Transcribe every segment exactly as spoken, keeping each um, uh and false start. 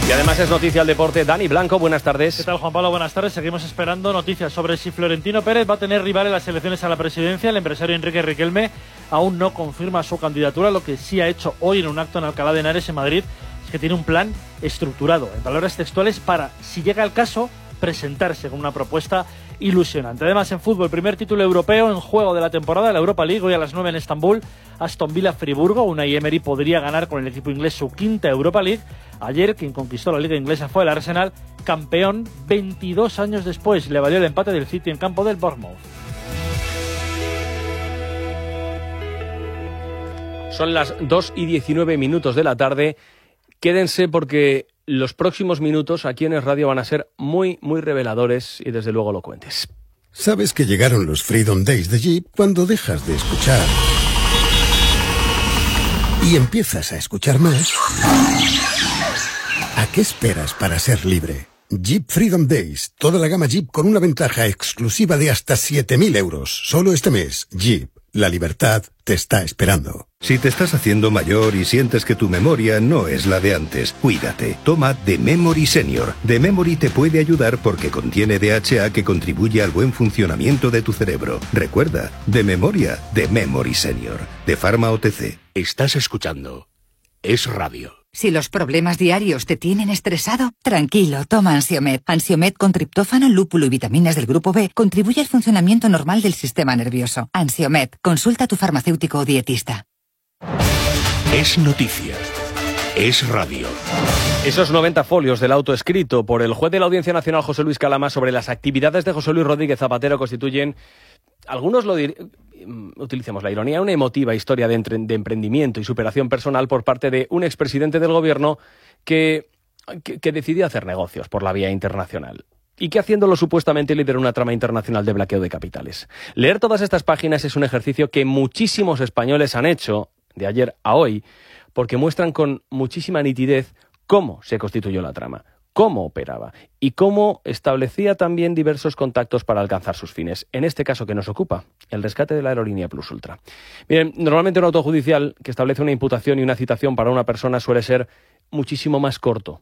Y además es noticia al deporte. Dani Blanco, buenas tardes. ¿Qué tal, Juan Pablo? Buenas tardes. Seguimos esperando noticias sobre si Florentino Pérez va a tener rival en las elecciones a la presidencia. El empresario Enrique Riquelme aún no confirma su candidatura. Lo que sí ha hecho hoy en un acto en Alcalá de Henares, en Madrid, es que tiene un plan estructurado, en palabras textuales, para, si llega el caso, presentarse con una propuesta ilusionante. Además, en fútbol, primer título europeo en juego de la temporada, la Europa League, hoy a las nueve en Estambul, Aston Villa Friburgo. Unai Emery podría ganar con el equipo inglés su quinta Europa League. Ayer, quien conquistó la liga inglesa fue el Arsenal, campeón veintidós años después. Le valió el empate del City en campo del Bournemouth. Son las dos y diecinueve minutos de la tarde. Quédense porque los próximos minutos aquí en Es Radio van a ser muy, muy reveladores y desde luego elocuentes. Sabes que llegaron los Freedom Days de Jeep cuando dejas de escuchar y empiezas a escuchar más. ¿A qué esperas para ser libre? Jeep Freedom Days, toda la gama Jeep con una ventaja exclusiva de hasta siete mil euros. Solo este mes, Jeep, la libertad te está esperando. Si te estás haciendo mayor y sientes que tu memoria no es la de antes, cuídate. Toma The Memory Senior. The Memory te puede ayudar porque contiene D H A que contribuye al buen funcionamiento de tu cerebro. Recuerda, de memoria, The Memory Senior. De Pharma O T C. Estás escuchando Es Radio. Si los problemas diarios te tienen estresado, tranquilo, toma Ansiomed. Ansiomed con triptófano, lúpulo y vitaminas del grupo B contribuye al funcionamiento normal del sistema nervioso. Ansiomed, consulta a tu farmacéutico o dietista. Es noticia. Es Radio. Esos noventa folios del auto escrito por el juez de la Audiencia Nacional José Luis Calama sobre las actividades de José Luis Rodríguez Zapatero constituyen, algunos lo dirán, utilicemos la ironía, una emotiva historia de, entre, de emprendimiento y superación personal por parte de un expresidente del gobierno que, que, que decidió hacer negocios por la vía internacional y que haciéndolo supuestamente lideró una trama internacional de blanqueo de capitales. Leer todas estas páginas es un ejercicio que muchísimos españoles han hecho de ayer a hoy porque muestran con muchísima nitidez cómo se constituyó la trama, cómo operaba y cómo establecía también diversos contactos para alcanzar sus fines. En este caso que nos ocupa, el rescate de la aerolínea Plus Ultra. Bien, normalmente un auto judicial que establece una imputación y una citación para una persona suele ser muchísimo más corto.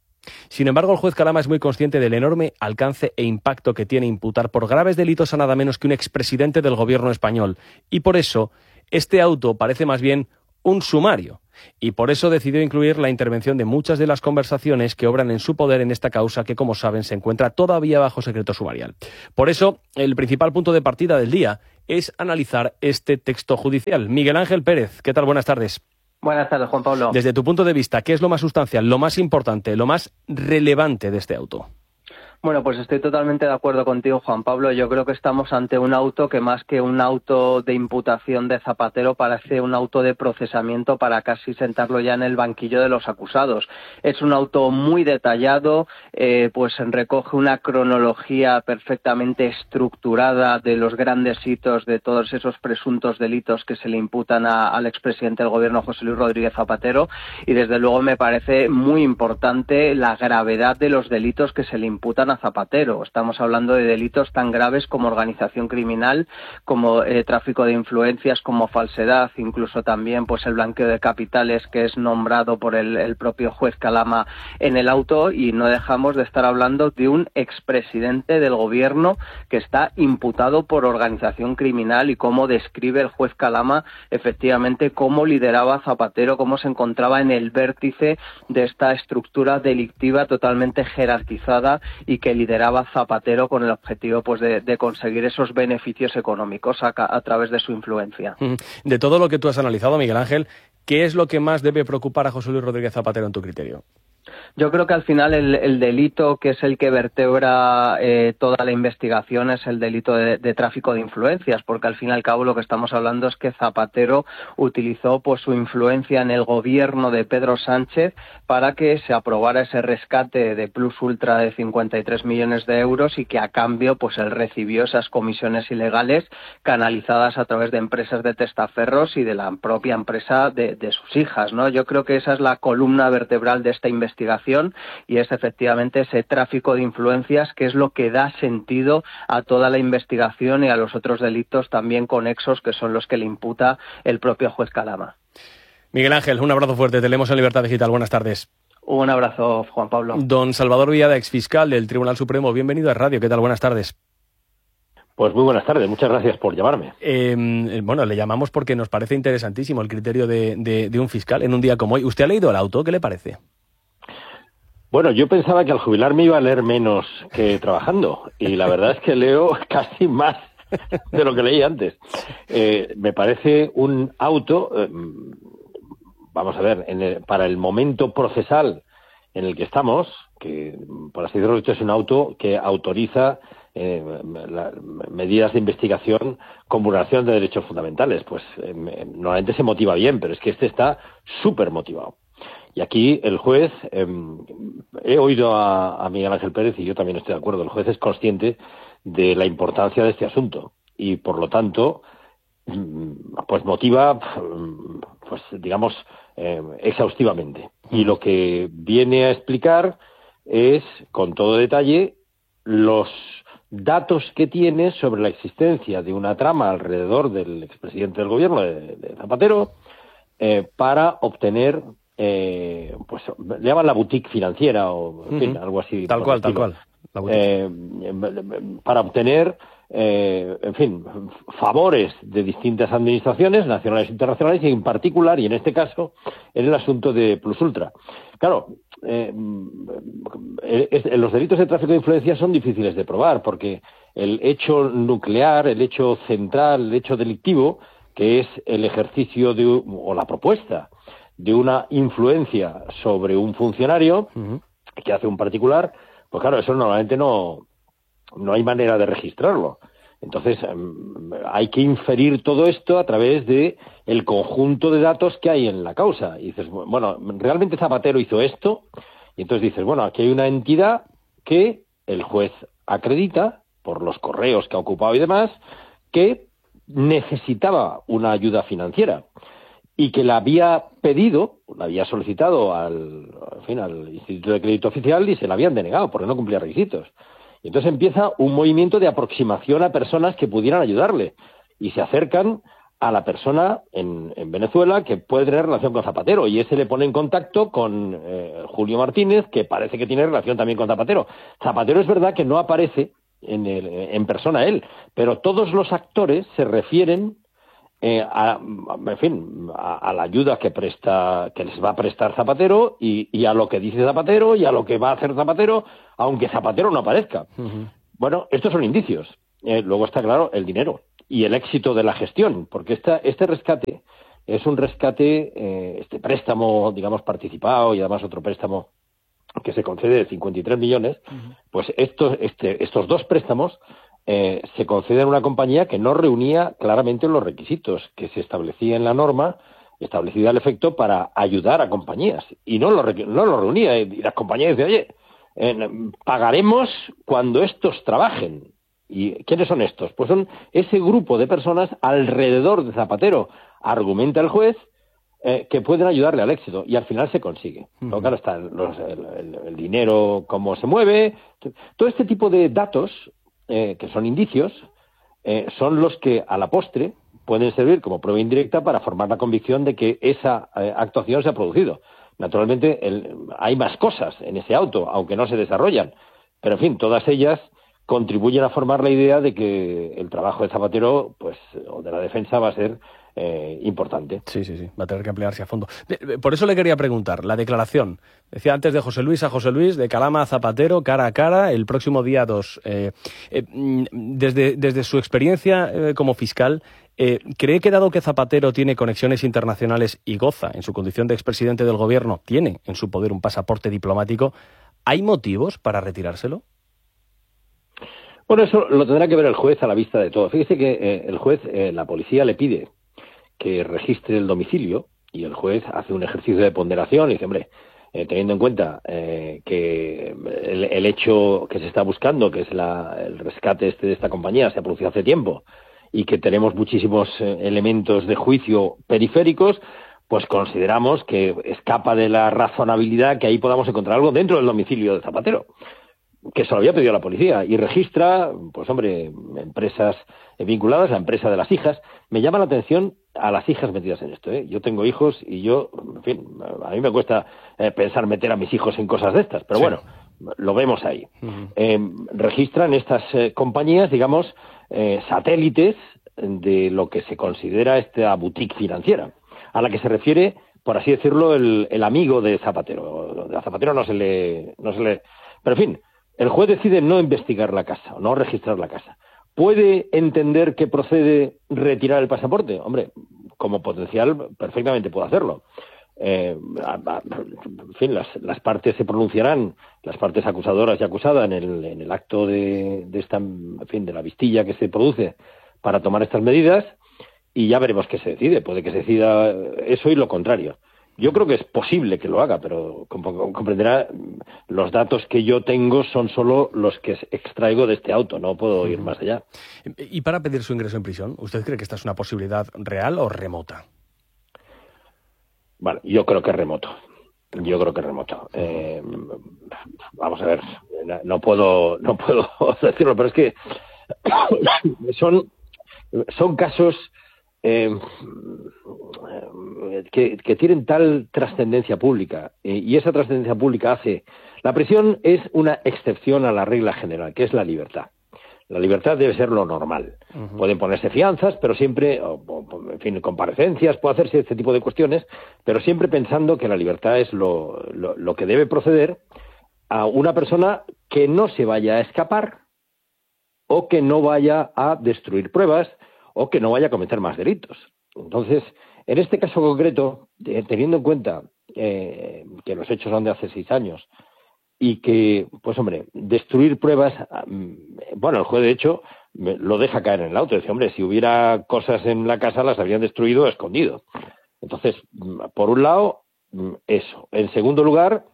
Sin embargo, el juez Calama es muy consciente del enorme alcance e impacto que tiene imputar por graves delitos a nada menos que un expresidente del gobierno español. Y por eso, este auto parece más bien un sumario. Y por eso decidió incluir la intervención de muchas de las conversaciones que obran en su poder en esta causa que, como saben, se encuentra todavía bajo secreto sumarial. Por eso, el principal punto de partida del día es analizar este texto judicial. Miguel Ángel Pérez, ¿qué tal? Buenas tardes. Buenas tardes, Juan Pablo. Desde tu punto de vista, ¿qué es lo más sustancial, lo más importante, lo más relevante de este auto? Bueno, pues estoy totalmente de acuerdo contigo, Juan Pablo. Yo creo que estamos ante un auto que más que un auto de imputación de Zapatero parece un auto de procesamiento para casi sentarlo ya en el banquillo de los acusados. Es un auto muy detallado, eh, pues recoge una cronología perfectamente estructurada de los grandes hitos de todos esos presuntos delitos que se le imputan a, al expresidente del gobierno, José Luis Rodríguez Zapatero, y desde luego me parece muy importante la gravedad de los delitos que se le imputan a Zapatero. Estamos hablando de delitos tan graves como organización criminal, como eh, tráfico de influencias, como falsedad, incluso también pues el blanqueo de capitales que es nombrado por el, el propio juez Calama en el auto, y no dejamos de estar hablando de un expresidente del gobierno que está imputado por organización criminal y cómo describe el juez Calama efectivamente cómo lideraba Zapatero, cómo se encontraba en el vértice de esta estructura delictiva totalmente jerarquizada y que lideraba Zapatero con el objetivo pues de, de conseguir esos beneficios económicos a, a través de su influencia. De todo lo que tú has analizado, Miguel Ángel, ¿qué es lo que más debe preocupar a José Luis Rodríguez Zapatero en tu criterio? Yo creo que al final el, el delito que es el que vertebra eh, toda la investigación es el delito de, de tráfico de influencias, porque al fin y al cabo lo que estamos hablando es que Zapatero utilizó pues su influencia en el gobierno de Pedro Sánchez para que se aprobara ese rescate de Plus Ultra de cincuenta y tres millones de euros y que a cambio pues él recibió esas comisiones ilegales canalizadas a través de empresas de testaferros y de la propia empresa de, de sus hijas, ¿no? Yo creo que esa es la columna vertebral de esta investigación investigación y es efectivamente ese tráfico de influencias que es lo que da sentido a toda la investigación y a los otros delitos también conexos que son los que le imputa el propio juez Calama. Miguel Ángel, un abrazo fuerte, te leemos en Libertad Digital, buenas tardes. Un abrazo, Juan Pablo. Don Salvador Villada, exfiscal del Tribunal Supremo, bienvenido a Radio. ¿Qué tal? Buenas tardes. Pues muy buenas tardes, muchas gracias por llamarme. Eh, bueno, le llamamos porque nos parece interesantísimo el criterio de, de, de un fiscal en un día como hoy. ¿Usted ha leído el auto? ¿Qué le parece? Bueno, yo pensaba que al jubilarme iba a leer menos que trabajando, y la verdad es que leo casi más de lo que leí antes. Eh, me parece un auto, eh, vamos a ver, en el, para el momento procesal en el que estamos, que por así decirlo, esto es un auto que autoriza Eh, la, medidas de investigación con vulneración de derechos fundamentales. Pues eh, normalmente se motiva bien, pero es que este está súper motivado. Y aquí el juez, eh, he oído a, a Miguel Ángel Pérez y yo también estoy de acuerdo, el juez es consciente de la importancia de este asunto y por lo tanto pues motiva, pues digamos, eh, exhaustivamente. Y lo que viene a explicar es, con todo detalle, los datos que tiene sobre la existencia de una trama alrededor del expresidente del gobierno, de, de Zapatero, eh, para obtener, eh, pues le llaman la boutique financiera o, en fin, uh-huh. algo así. Tal cual, tal cual. La eh, para obtener, eh, en fin, favores de distintas administraciones nacionales e internacionales y en particular, y en este caso, en el asunto de Plus Ultra. Claro, eh, eh, los delitos de tráfico de influencias son difíciles de probar porque el hecho nuclear, el hecho central, el hecho delictivo, que es el ejercicio de, o la propuesta de una influencia sobre un funcionario uh-huh. que hace un particular, pues claro, eso normalmente no, no hay manera de registrarlo. Entonces, eh, hay que inferir todo esto a través de el conjunto de datos que hay en la causa. Y dices, bueno, realmente Zapatero hizo esto, y entonces dices, bueno, aquí hay una entidad que el juez acredita, por los correos que ha ocupado y demás, que necesitaba una ayuda financiera y que la había pedido, la había solicitado al, en fin, al Instituto de Crédito Oficial y se la habían denegado porque no cumplía requisitos. Y entonces empieza un movimiento de aproximación a personas que pudieran ayudarle y se acercan a la persona en, en Venezuela que puede tener relación con Zapatero y ese le pone en contacto con eh, Julio Martínez, que parece que tiene relación también con Zapatero. Zapatero es verdad que no aparece en, el, en persona él, pero todos los actores se refieren eh, a, en fin, a, a la ayuda que presta, que les va a prestar Zapatero y, y a lo que dice Zapatero y a lo que va a hacer Zapatero, aunque Zapatero no aparezca. Uh-huh. Bueno, estos son indicios. Eh, luego está claro el dinero y el éxito de la gestión, porque esta, este rescate es un rescate, eh, este préstamo, digamos, participado y además otro préstamo que se concede de cincuenta y tres millones, uh-huh. pues estos, este, estos dos préstamos eh, se conceden a una compañía que no reunía claramente los requisitos que se establecía en la norma, establecida al efecto para ayudar a compañías, y no lo, no lo reunía, y las compañías decían, oye, eh, pagaremos cuando estos trabajen. ¿Y quiénes son estos? Pues son ese grupo de personas alrededor de Zapatero, argumenta el juez, eh, que pueden ayudarle al éxito, y al final se consigue. Uh-huh. Pero claro, está los, el, el, el dinero, cómo se mueve, todo este tipo de datos, eh, que son indicios, eh, son los que a la postre pueden servir como prueba indirecta para formar la convicción de que esa eh, actuación se ha producido. Naturalmente, el, hay más cosas en ese auto, aunque no se desarrollan, pero en fin, todas ellas contribuyen a formar la idea de que el trabajo de Zapatero, pues, o de la defensa va a ser eh, importante. Sí, sí, sí, va a tener que emplearse a fondo. Por eso le quería preguntar, la declaración, decía antes de José Luis a José Luis, de Calama a Zapatero, cara a cara, el próximo día dos. Eh, eh, desde, desde su experiencia eh, como fiscal, eh, ¿cree que dado que Zapatero tiene conexiones internacionales y goza, en su condición de expresidente del gobierno, tiene en su poder un pasaporte diplomático, ¿hay motivos para retirárselo? Bueno, eso lo tendrá que ver el juez a la vista de todo. Fíjese que eh, el juez, eh, la policía le pide que registre el domicilio y el juez hace un ejercicio de ponderación y dice, hombre, eh, teniendo en cuenta eh, que el, el hecho que se está buscando, que es la, el rescate este de esta compañía, se ha producido hace tiempo y que tenemos muchísimos eh, elementos de juicio periféricos, pues consideramos que escapa de la razonabilidad que ahí podamos encontrar algo dentro del domicilio de Zapatero. que se lo había pedido a la policía y registra, pues hombre, empresas vinculadas a la empresa de las hijas. Me llama la atención a las hijas metidas en esto, ¿eh? Yo tengo hijos y yo, en fin, a mí me cuesta eh, pensar meter a mis hijos en cosas de estas, pero sí. Bueno, lo vemos ahí. Uh-huh. Eh, registran estas eh, compañías, digamos, eh, satélites de lo que se considera esta boutique financiera, a la que se refiere, por así decirlo, el, el amigo de Zapatero. A Zapatero no se le, no se le... Pero en fin, el juez decide no investigar la casa, o no registrar la casa. ¿Puede entender que procede retirar el pasaporte? Hombre, como potencial perfectamente puede hacerlo. Eh, en fin, las, las partes se pronunciarán, las partes acusadoras y acusadas en el, en el acto de, de esta, en fin, de la vistilla que se produce para tomar estas medidas, y ya veremos qué se decide. Puede que se decida eso y lo contrario. Yo creo que es posible que lo haga, pero como comprenderá, los datos que yo tengo son solo los que extraigo de este auto, no puedo ir más allá. ¿Y para pedir su ingreso en prisión, usted cree que esta es una posibilidad real o remota? Bueno, yo creo que es remoto. Yo creo que es remoto. Eh, vamos a ver, no puedo, no puedo decirlo, pero es que son, son casos Eh, que, que tienen tal trascendencia pública, eh, y esa trascendencia pública hace... La prisión es una excepción a la regla general, que es la libertad. La libertad debe ser lo normal. Uh-huh. Pueden ponerse fianzas, pero siempre, o, o, en fin, comparecencias, puede hacerse este tipo de cuestiones, pero siempre pensando que la libertad es lo, lo, lo que debe proceder a una persona que no se vaya a escapar o que no vaya a destruir pruebas o que no vaya a cometer más delitos. Entonces, en este caso concreto, teniendo en cuenta eh, que los hechos son de hace seis años y que, pues hombre, destruir pruebas, bueno, el juez de hecho lo deja caer en el auto. Dice, hombre, si hubiera cosas en la casa las habrían destruido o escondido. Entonces, por un lado, eso. En segundo lugar,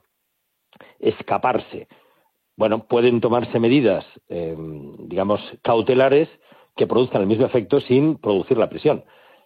escaparse. Bueno, pueden tomarse medidas, eh, digamos, cautelares que produzcan el mismo efecto sin producir la prisión.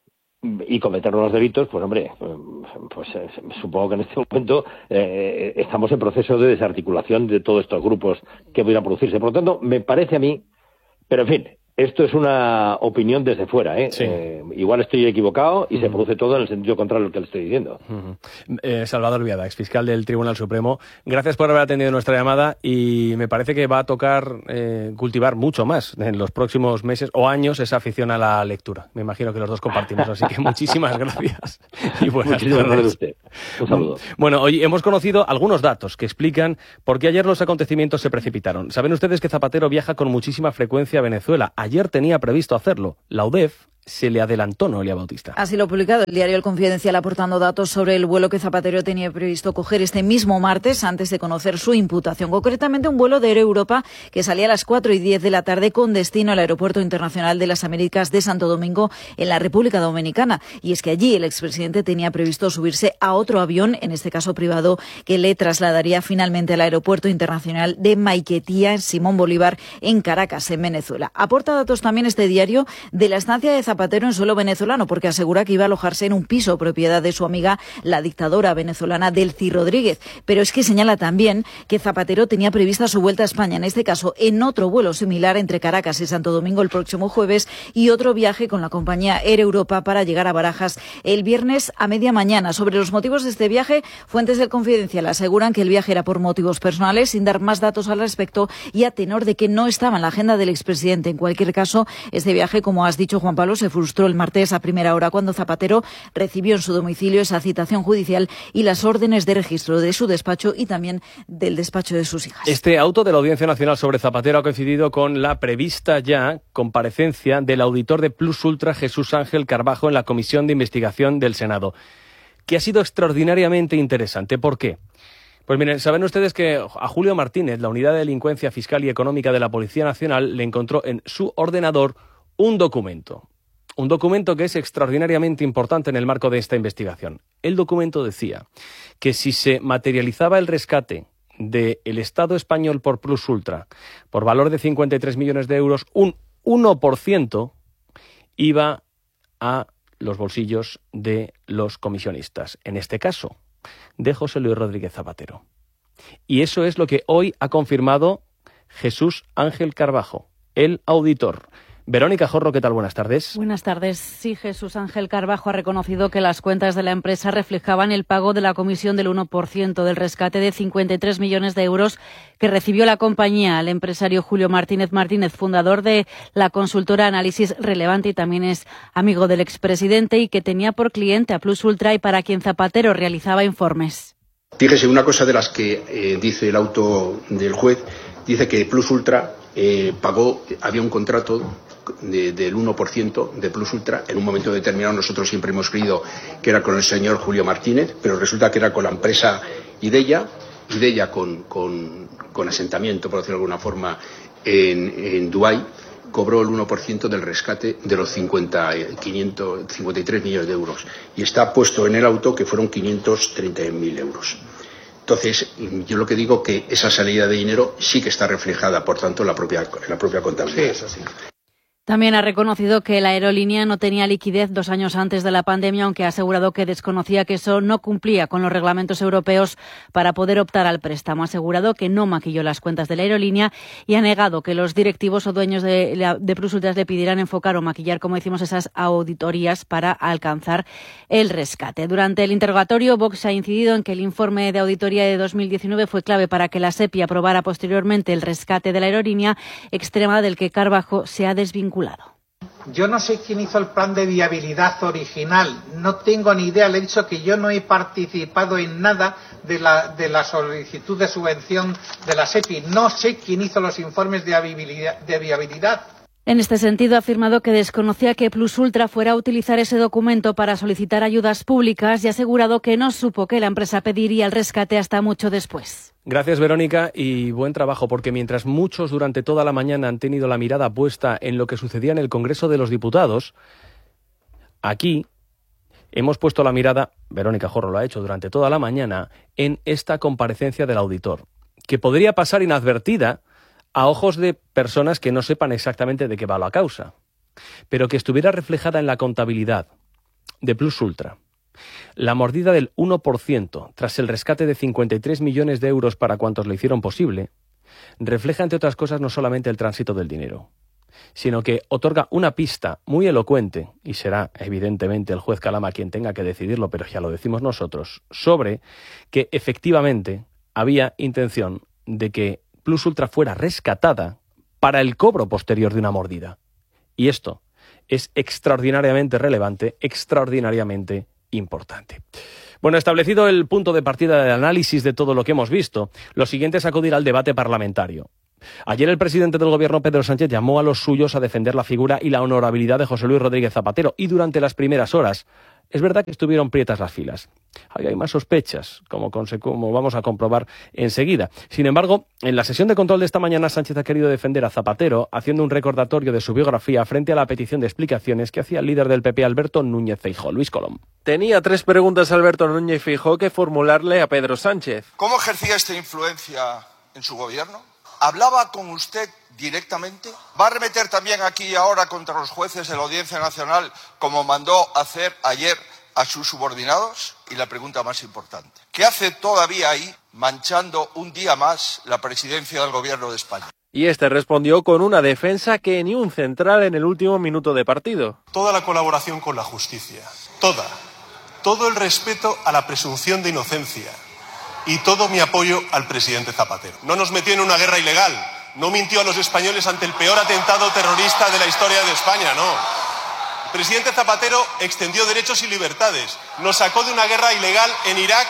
Y cometer los delitos, pues hombre, pues eh, supongo que en este momento eh, estamos en proceso de desarticulación de todos estos grupos que pudieran producirse. Por lo tanto, me parece a mí, pero en fin, esto es una opinión desde fuera, ¿eh? Sí. Eh, igual estoy equivocado y uh-huh. se produce todo en el sentido contrario al que le estoy diciendo. Uh-huh. Eh, Salvador Biada, exfiscal del Tribunal Supremo, gracias por haber atendido nuestra llamada, y me parece que va a tocar eh, cultivar mucho más en los próximos meses o años esa afición a la lectura. Me imagino que los dos compartimos, así que muchísimas gracias y buenas Muchísimas tardes. Gracias a usted. Un saludo. Bueno, hoy hemos conocido algunos datos que explican por qué ayer los acontecimientos se precipitaron. Saben ustedes que Zapatero viaja con muchísima frecuencia a Venezuela. Ayer tenía previsto hacerlo. La U D E F se le adelantó, Noelia Bautista. Así lo ha publicado el diario El Confidencial, aportando datos sobre el vuelo que Zapatero tenía previsto coger este mismo martes antes de conocer su imputación. Concretamente, un vuelo de Air Europa que salía a las cuatro y diez de la tarde con destino al Aeropuerto Internacional de las Américas de Santo Domingo, en la República Dominicana. Y es que allí el expresidente tenía previsto subirse a otro avión, en este caso privado, que le trasladaría finalmente al Aeropuerto Internacional de Maiquetía, en Simón Bolívar, en Caracas, en Venezuela. Aporta datos también este diario de la estancia de Zapatero Zapatero en suelo venezolano, porque asegura que iba a alojarse en un piso propiedad de su amiga, la dictadora venezolana Delcy Rodríguez. Pero es que señala también que Zapatero tenía prevista su vuelta a España, en este caso en otro vuelo similar entre Caracas y Santo Domingo el próximo jueves, y otro viaje con la compañía Air Europa para llegar a Barajas el viernes a media mañana. Sobre los motivos de este viaje, fuentes del Confidencial aseguran que el viaje era por motivos personales, sin dar más datos al respecto, y a tenor de que no estaba en la agenda del expresidente. En cualquier caso, este viaje, como has dicho, Juan Pablo, se frustró el martes a primera hora, cuando Zapatero recibió en su domicilio esa citación judicial y las órdenes de registro de su despacho y también del despacho de sus hijas. Este auto de la Audiencia Nacional sobre Zapatero ha coincidido con la prevista ya comparecencia del auditor de Plus Ultra, Jesús Ángel Carbajo, en la Comisión de Investigación del Senado, que ha sido extraordinariamente interesante. ¿Por qué? Pues miren, saben ustedes que a Julio Martínez, la Unidad de Delincuencia Fiscal y Económica de la Policía Nacional, le encontró en su ordenador un documento. Un documento que es extraordinariamente importante en el marco de esta investigación. El documento decía que si se materializaba el rescate del Estado español por Plus Ultra por valor de cincuenta y tres millones de euros, un uno por ciento iba a los bolsillos de los comisionistas. En este caso, de José Luis Rodríguez Zapatero. Y eso es lo que hoy ha confirmado Jesús Ángel Carbajo, el auditor. Verónica Jorro, ¿qué tal? Buenas tardes. Buenas tardes. Sí, Jesús Ángel Carbajo ha reconocido que las cuentas de la empresa reflejaban el pago de la comisión del uno por ciento del rescate de cincuenta y tres millones de euros que recibió la compañía. El empresario Julio Martínez Martínez, fundador de la consultora Análisis Relevante y también es amigo del expresidente y que tenía por cliente a Plus Ultra y para quien Zapatero realizaba informes. Fíjese, una cosa de las que eh, dice el auto del juez, dice que Plus Ultra eh, pagó, había un contrato De, del uno por ciento de Plus Ultra. En un momento determinado nosotros siempre hemos creído que era con el señor Julio Martínez, pero resulta que era con la empresa Ideya, Ideya con, con, con asentamiento, por decirlo de alguna forma, en, en Dubái, cobró el uno por ciento del rescate de los cincuenta, quinientos cincuenta y tres millones de euros. Y está puesto en el auto que fueron quinientos treinta mil euros. Entonces, yo lo que digo que esa salida de dinero sí que está reflejada, por tanto, en la propia, en la propia contabilidad. Sí, eso sí. También ha reconocido que la aerolínea no tenía liquidez dos años antes de la pandemia, aunque ha asegurado que desconocía que eso no cumplía con los reglamentos europeos para poder optar al préstamo. Ha asegurado que no maquilló las cuentas de la aerolínea y ha negado que los directivos o dueños de, de Plus Ultra le pidieran enfocar o maquillar, como decimos, esas auditorías para alcanzar el rescate. Durante el interrogatorio, Vox ha incidido en que el informe de auditoría de dos mil diecinueve fue clave para que la SEPI aprobara posteriormente el rescate de la aerolínea extrema del que Carbajo se ha desvinculado. Yo no sé quién hizo el plan de viabilidad original, no tengo ni idea, le he dicho que yo no he participado en nada de la, de la solicitud de subvención de la SEPI, no sé quién hizo los informes de viabilidad. De viabilidad. En este sentido, ha afirmado que desconocía que Plus Ultra fuera a utilizar ese documento para solicitar ayudas públicas y ha asegurado que no supo que la empresa pediría el rescate hasta mucho después. Gracias, Verónica, y buen trabajo, porque mientras muchos durante toda la mañana han tenido la mirada puesta en lo que sucedía en el Congreso de los Diputados, aquí hemos puesto la mirada, Verónica Jorro lo ha hecho durante toda la mañana, en esta comparecencia del auditor, que podría pasar inadvertida a ojos de personas que no sepan exactamente de qué va la causa, pero que estuviera reflejada en la contabilidad de Plus Ultra. La mordida del uno por ciento tras el rescate de cincuenta y tres millones de euros para cuantos lo hicieron posible, refleja, entre otras cosas, no solamente el tránsito del dinero, sino que otorga una pista muy elocuente, y será evidentemente el juez Calama quien tenga que decidirlo, pero ya lo decimos nosotros, sobre que efectivamente había intención de que Plus Ultra fuera rescatada para el cobro posterior de una mordida. Y esto es extraordinariamente relevante, extraordinariamente importante. Bueno, establecido el punto de partida del análisis de todo lo que hemos visto, lo siguiente es acudir al debate parlamentario. Ayer el presidente del Gobierno, Pedro Sánchez, llamó a los suyos a defender la figura y la honorabilidad de José Luis Rodríguez Zapatero, y durante las primeras horas es verdad que estuvieron prietas las filas. Ahí hay más sospechas, como, como vamos a comprobar enseguida. Sin embargo, en la sesión de control de esta mañana, Sánchez ha querido defender a Zapatero, haciendo un recordatorio de su biografía frente a la petición de explicaciones que hacía el líder del P P, Alberto Núñez Feijóo. Luis Colom. Tenía tres preguntas Alberto Núñez Feijóo que formularle a Pedro Sánchez. ¿Cómo ejercía esta influencia en su gobierno? ¿Hablaba con usted directamente? ¿Va a arremeter también aquí ahora contra los jueces de la Audiencia Nacional como mandó hacer ayer a sus subordinados? Y la pregunta más importante, ¿qué hace todavía ahí manchando un día más la presidencia del Gobierno de España? Y este respondió con una defensa que ni un central en el último minuto de partido. Toda la colaboración con la justicia, toda, todo el respeto a la presunción de inocencia y todo mi apoyo al presidente Zapatero. No nos metió en una guerra ilegal, no mintió a los españoles ante el peor atentado terrorista de la historia de España, no. El presidente Zapatero extendió derechos y libertades, nos sacó de una guerra ilegal en Irak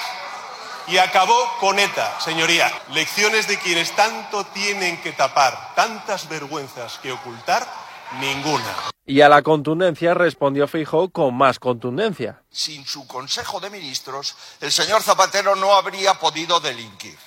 y acabó con ETA, señoría. Lecciones de quienes tanto tienen que tapar, tantas vergüenzas que ocultar, ninguna. Y a la contundencia respondió Feijóo con más contundencia. Sin su Consejo de Ministros, el señor Zapatero no habría podido delinquir.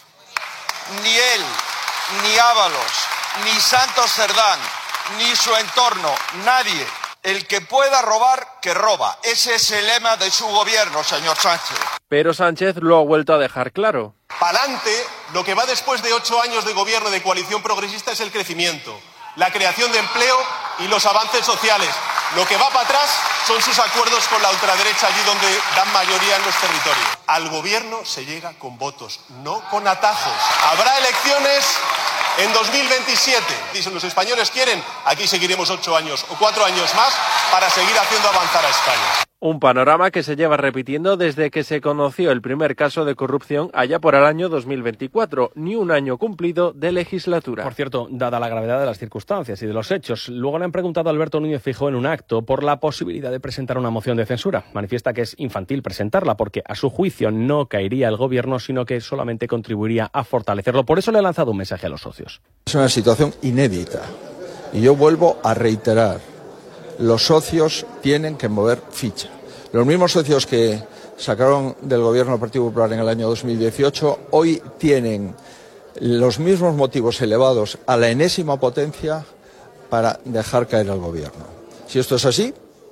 Ni él, ni Ábalos, ni Santos Cerdán, ni su entorno, nadie. El que pueda robar, que roba. Ese es el lema de su gobierno, señor Sánchez. Pero Sánchez lo ha vuelto a dejar claro. Pa'lante, lo que va después de ocho años de gobierno de coalición progresista es el crecimiento, la creación de empleo y los avances sociales. Lo que va para atrás son sus acuerdos con la ultraderecha, allí donde dan mayoría en los territorios. Al gobierno se llega con votos, no con atajos. Habrá elecciones en dos mil veintisiete. Y si los españoles quieren, aquí seguiremos ocho años o cuatro años más para seguir haciendo avanzar a España. Un panorama que se lleva repitiendo desde que se conoció el primer caso de corrupción allá por el año dos mil veinticuatro, ni un año cumplido de legislatura. Por cierto, dada la gravedad de las circunstancias y de los hechos, luego le han preguntado a Alberto Núñez Feijóo en un acto por la posibilidad de presentar una moción de censura. Manifiesta que es infantil presentarla porque, a su juicio, no caería el gobierno, sino que solamente contribuiría a fortalecerlo. Por eso le ha lanzado un mensaje a los socios. Es una situación inédita y yo vuelvo a reiterar. Los socios tienen que mover ficha. Los mismos socios que sacaron del gobierno del Partido Popular en el año dos mil dieciocho hoy tienen los mismos motivos elevados a la enésima potencia para dejar caer al gobierno. Si esto es así,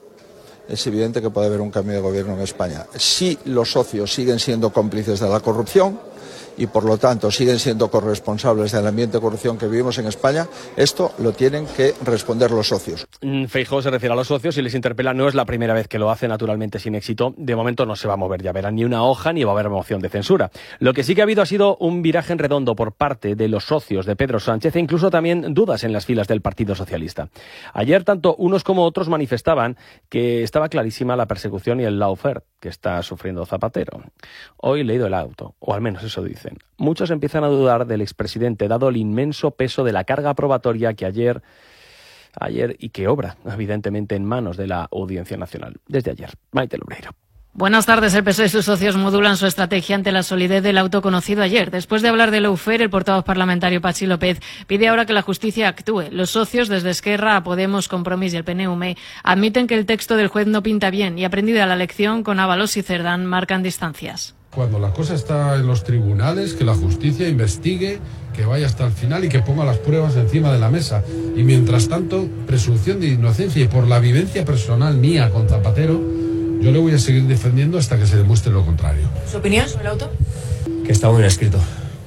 es evidente que puede haber un cambio de gobierno en España. Si los socios siguen siendo cómplices de la corrupción y, por lo tanto, siguen siendo corresponsables del ambiente de corrupción que vivimos en España, esto lo tienen que responder los socios. Feijóo se refiere a los socios y les interpela. No es la primera vez que lo hace, naturalmente sin éxito. De momento no se va a mover, ya verán, ni una hoja ni va a haber moción de censura. Lo que sí que ha habido ha sido un viraje en redondo por parte de los socios de Pedro Sánchez e incluso también dudas en las filas del Partido Socialista. Ayer tanto unos como otros manifestaban que estaba clarísima la persecución y el lawfare que está sufriendo Zapatero. Hoy he leído el auto, o al menos eso dice. Muchos empiezan a dudar del expresidente, dado el inmenso peso de la carga probatoria que ayer, ayer y que obra, evidentemente, en manos de la Audiencia Nacional. Desde ayer, Maite Loureiro. Buenas tardes. El P S O E y sus socios modulan su estrategia ante la solidez del auto conocido ayer. Después de hablar del lawfare, el portavoz parlamentario Patxi López pide ahora que la justicia actúe. Los socios, desde Esquerra a Podemos, Compromís y el P N V, admiten que el texto del juez no pinta bien y, aprendida la lección, con Ábalos y Cerdán marcan distancias. Cuando la cosa está en los tribunales, que la justicia investigue, que vaya hasta el final y que ponga las pruebas encima de la mesa. Y mientras tanto, presunción de inocencia, y por la vivencia personal mía con Zapatero, yo le voy a seguir defendiendo hasta que se demuestre lo contrario. ¿Su opinión sobre el auto? Que está muy escrito.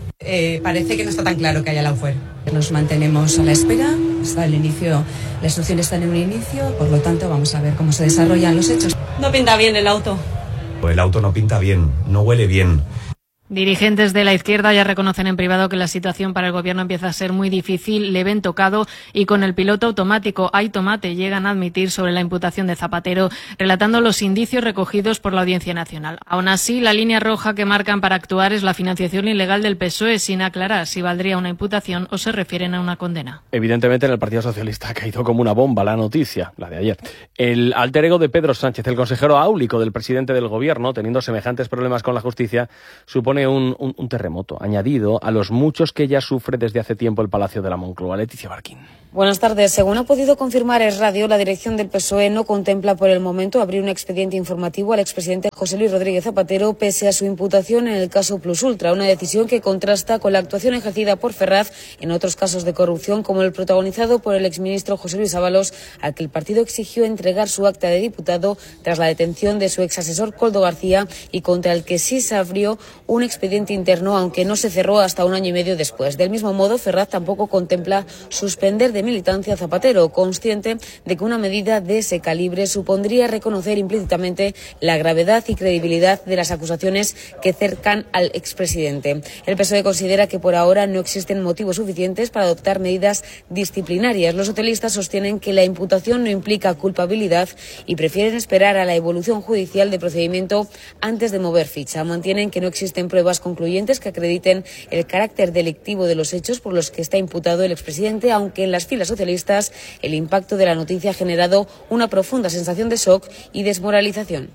Eh, parece que no está tan claro que haya lawfare. Nos mantenemos a la espera. Está el inicio, la instrucción está en un inicio, por lo tanto vamos a ver cómo se desarrollan los hechos. No pinta bien el auto. El auto no pinta bien, no huele bien. Dirigentes de la izquierda ya reconocen en privado que la situación para el gobierno empieza a ser muy difícil. Le ven tocado y con el piloto automático hay tomate, llegan a admitir sobre la imputación de Zapatero, relatando los indicios recogidos por la Audiencia Nacional. Aún así, la línea roja que marcan para actuar es la financiación ilegal del P S O E, sin aclarar si valdría una imputación o se refieren a una condena. Evidentemente, en el Partido Socialista ha caído como una bomba la noticia, la de ayer. El alter ego de Pedro Sánchez, el consejero áulico del presidente del gobierno, teniendo semejantes problemas con la justicia, supone Un, un, un terremoto añadido a los muchos que ya sufre desde hace tiempo el Palacio de la Moncloa. Leticia Barquín. Buenas tardes. Según ha podido confirmar Es Radio, la dirección del P S O E no contempla por el momento abrir un expediente informativo al expresidente José Luis Rodríguez Zapatero pese a su imputación en el caso Plus Ultra, una decisión que contrasta con la actuación ejercida por Ferraz en otros casos de corrupción, como el protagonizado por el exministro José Luis Ábalos, al que el partido exigió entregar su acta de diputado tras la detención de su exasesor Koldo García y contra el que sí se abrió un expediente interno, aunque no se cerró hasta un año y medio después. Del mismo modo, Ferraz tampoco contempla suspender de militancia a Zapatero, consciente de que una medida de ese calibre supondría reconocer implícitamente la gravedad y credibilidad de las acusaciones que cercan al expresidente. El P S O E considera que por ahora no existen motivos suficientes para adoptar medidas disciplinarias. Los socialistas sostienen que la imputación no implica culpabilidad y prefieren esperar a la evolución judicial de procedimiento antes de mover ficha. Mantienen que no existen pruebas concluyentes que acrediten el carácter delictivo de los hechos por los que está imputado el expresidente, aunque en las filas socialistas el impacto de la noticia ha generado una profunda sensación de shock y desmoralización.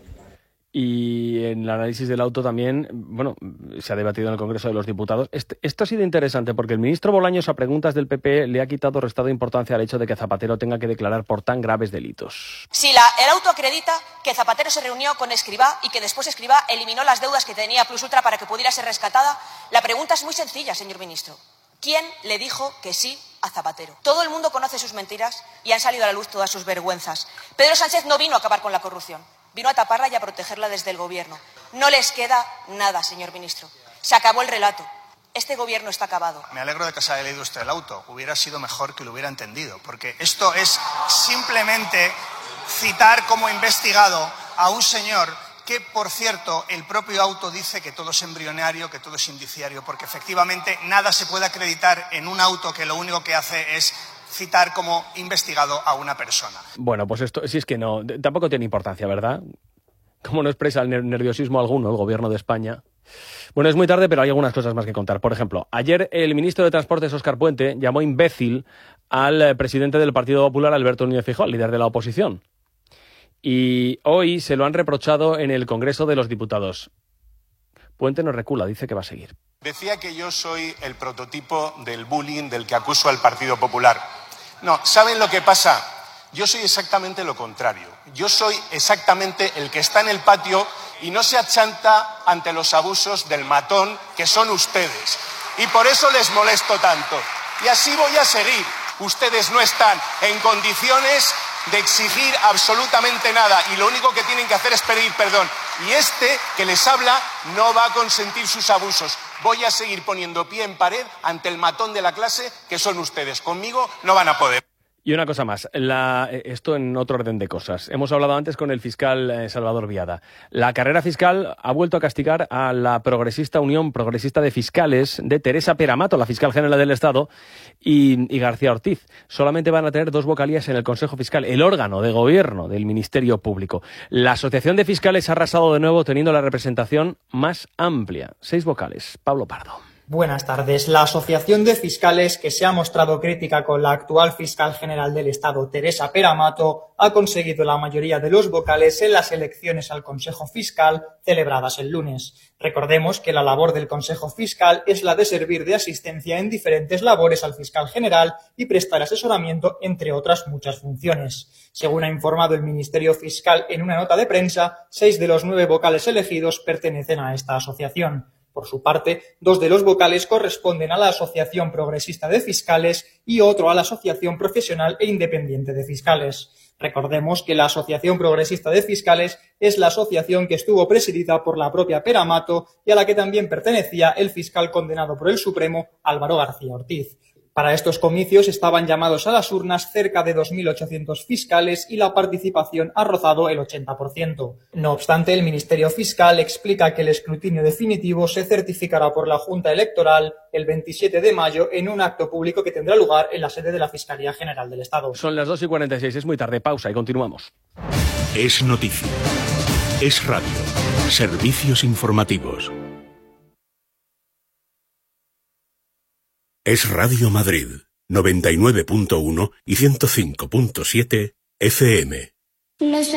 Y en el análisis del auto también, bueno, se ha debatido en el Congreso de los Diputados. Este, esto ha sido interesante porque el ministro Bolaños, a preguntas del P P, le ha quitado o restado importancia al hecho de que Zapatero tenga que declarar por tan graves delitos. Si la, el auto acredita que Zapatero se reunió con Escrivá y que después Escrivá eliminó las deudas que tenía Plus Ultra para que pudiera ser rescatada, la pregunta es muy sencilla, señor ministro. ¿Quién le dijo que sí a Zapatero? Todo el mundo conoce sus mentiras y han salido a la luz todas sus vergüenzas. Pedro Sánchez no vino a acabar con la corrupción. Vino a taparla y a protegerla desde el gobierno. No les queda nada, señor ministro. Se acabó el relato. Este gobierno está acabado. Me alegro de que se haya leído usted el auto. Hubiera sido mejor que lo hubiera entendido, porque esto es simplemente citar como investigado a un señor que, por cierto, el propio auto dice que todo es embrionario, que todo es indiciario, porque efectivamente nada se puede acreditar en un auto que lo único que hace es citar como investigado a una persona. Bueno, pues esto sí es que no, tampoco tiene importancia, ¿verdad? Como no expresa el nerviosismo alguno el gobierno de España. Bueno, es muy tarde, pero hay algunas cosas más que contar. Por ejemplo, ayer el ministro de Transportes, Óscar Puente, llamó imbécil al presidente del Partido Popular, Alberto Núñez Feijóo, líder de la oposición. Y hoy se lo han reprochado en el Congreso de los Diputados. Puente no recula, dice que va a seguir. Decía que yo soy el prototipo del bullying del que acuso al Partido Popular. No, ¿saben lo que pasa? Yo soy exactamente lo contrario. Yo soy exactamente el que está en el patio y no se achanta ante los abusos del matón que son ustedes. Y por eso les molesto tanto. Y así voy a seguir. Ustedes no están en condiciones de exigir absolutamente nada y lo único que tienen que hacer es pedir perdón. Y este que les habla no va a consentir sus abusos. Voy a seguir poniendo pie en pared ante el matón de la clase que son ustedes. Conmigo no van a poder. Y una cosa más, la, esto en otro orden de cosas. Hemos hablado antes con el fiscal eh, Salvador Viada. La carrera fiscal ha vuelto a castigar a la progresista Unión Progresista de Fiscales de Teresa Peramato, la fiscal general del Estado, y, y García Ortiz. Solamente van a tener dos vocalías en el Consejo Fiscal, el órgano de gobierno del Ministerio Público. La Asociación de Fiscales ha arrasado de nuevo teniendo la representación más amplia. Seis vocales. Pablo Pardo. Buenas tardes. La Asociación de Fiscales, que se ha mostrado crítica con la actual fiscal general del Estado, Teresa Peramato, ha conseguido la mayoría de los vocales en las elecciones al Consejo Fiscal celebradas el lunes. Recordemos que la labor del Consejo Fiscal es la de servir de asistencia en diferentes labores al fiscal general y prestar asesoramiento, entre otras muchas funciones. Según ha informado el Ministerio Fiscal en una nota de prensa, seis de los nueve vocales elegidos pertenecen a esta asociación. Por su parte, dos de los vocales corresponden a la Asociación Progresista de Fiscales y otro a la Asociación Profesional e Independiente de Fiscales. Recordemos que la Asociación Progresista de Fiscales es la asociación que estuvo presidida por la propia Peramato y a la que también pertenecía el fiscal condenado por el Supremo, Álvaro García Ortiz. Para estos comicios estaban llamados a las urnas cerca de dos mil ochocientos fiscales y la participación ha rozado el ochenta por ciento. No obstante, el Ministerio Fiscal explica que el escrutinio definitivo se certificará por la Junta Electoral el veintisiete de mayo en un acto público que tendrá lugar en la sede de la Fiscalía General del Estado. Son las dos y cuarenta y seis, es muy tarde, pausa y continuamos. Es noticia. Es radio. Servicios informativos. Es Radio Madrid, noventa y nueve punto uno y ciento cinco punto siete F M.